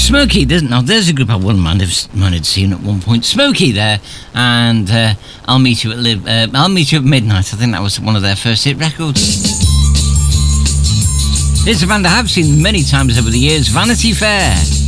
Smokey, there's a group I wouldn't mind have seen at one point. Smokey there, and I'll Meet You at Midnight. I think that was one of their first hit records. It's a band I have seen many times over the years, Vanity Fair.